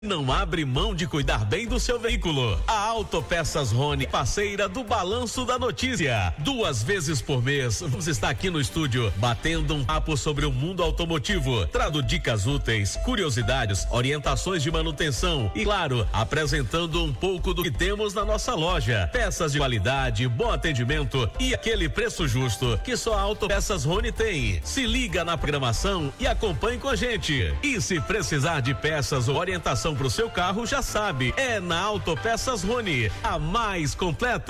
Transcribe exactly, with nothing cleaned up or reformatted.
Não abre mão de cuidar bem do seu veículo. A Autopeças Rony, parceira do Balanço da Notícia. Duas vezes por mês, vamos estar aqui no estúdio, batendo um papo sobre o mundo automotivo, trado dicas úteis, curiosidades, orientações de manutenção e, claro, apresentando um pouco do que temos na nossa loja. Peças de qualidade, bom atendimento e aquele preço justo que só a Autopeças Rony tem. Se liga na programação e acompanhe com a gente. E se precisar de peças ou orientação para o seu carro, já sabe, é na Autopeças Rony, a mais completa.